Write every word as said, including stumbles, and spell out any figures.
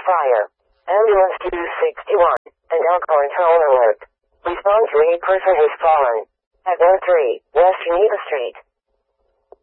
fire. Ambulance two sixty-one. An Elkhorn tone alert. Respond to a person who's fallen. At one three West Geneva Street.